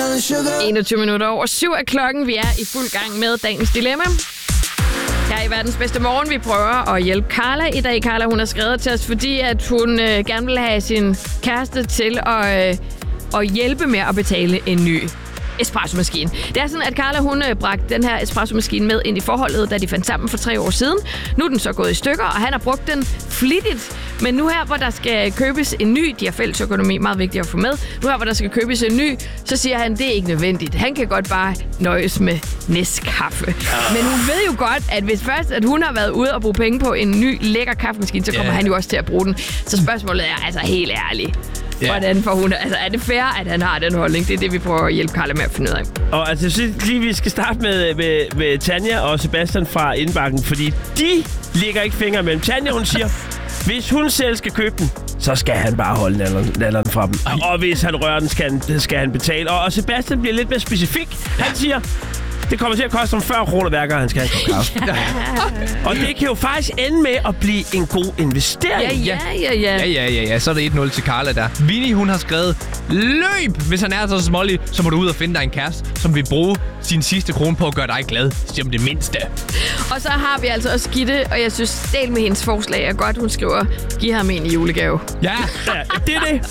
21 minutter over 7 er klokken. Vi er i fuld gang med dagens dilemma. Her i verdens bedste morgen, vi prøver at hjælpe Carla i dag. Carla, hun har skrevet til os, fordi at hun gerne vil have sin kæreste til at hjælpe med at betale en ny espressomaskine. Det er sådan, at Carla, hun bragte den her espressomaskine med ind i forholdet, da de fandt sammen for 3 år siden. Nu er den så gået i stykker, og han har brugt den flittigt. Men nu her, hvor der skal købes en ny, de har fælles økonomi, meget vigtigt at få med. Nu her, hvor der skal købes en ny, så siger han, det er ikke nødvendigt. Han kan godt bare nøjes med Nescafé. Men hun ved jo godt, at hvis først at hun har været ude og bruge penge på en ny, lækker kaffemaskine, så kommer han jo også til at bruge den. Så spørgsmålet er altså helt ærligt. Hvordan får hun... Altså, er det fair, at han har den holdning? Det er det, vi prøver at hjælpe Carla med at finde ud af. Og altså, jeg synes lige, vi skal starte med Tanja og Sebastian fra Indbakken, fordi de lægger ikke fingre mellem. Tanja, hun siger, hvis hun selv skal købe den, så skal han bare holde nalleren fra dem. Og hvis han rører den, skal han betale. Og Sebastian bliver lidt mere specifik. Han siger... Det kommer til at koste om 40 kroner hver gang, han skal have en kop kaffe. Og det kan jo faktisk ende med at blive en god investering. Ja. Så er det 1-0 til Carla der. Vinnie, hun har skrevet, løb! Hvis han er så smålig, så må du ud og finde dig en kæreste, som vil bruge sin sidste krone på at gøre dig glad. Som det mindste. Og så har vi altså også Gitte, og jeg synes, del med hendes forslag er godt. Hun skriver, giv ham en i julegave. Ja, det er det.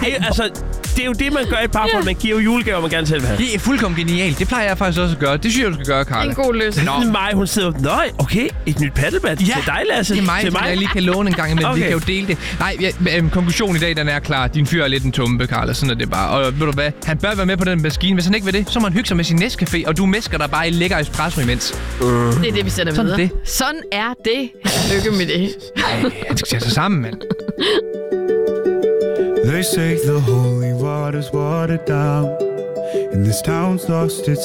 Det er jo det, man gør i et parforhold. Man giver jo julegaver, man gerne selv vil have. Det er fuldkommen genialt. Det plejer jeg faktisk også at gøre. Det synes jeg, du skal gøre, Carla. En god løsning. Mig, hun sidder okay, et nyt paddlebat til dig, Lasse. Til mig, jeg lige kan låne en gang imellem. Okay. Vi kan jo dele det. Nej, konklusionen i dag, den er klar. Din fyr er lidt en tumpe, Carla. Sådan er det bare. Og ved du hvad? Han bør være med på den maskine. Hvis han ikke vil det, så må han hygge sig med sin Nescafé, og du mæsker dig bare i lækker espresso imens. Det er det, vi sender videre. Sådan er det. Lykke med det. Han skal tage sig sammen, mand. They say the holy water's watered down, and this town's lost its